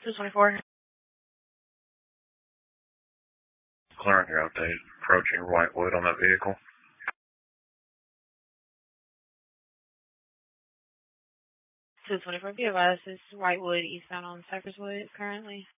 224. Clearing your update. Approaching Whitewood on that vehicle. 224, be advised, this is Whitewood eastbound on Cypresswood currently.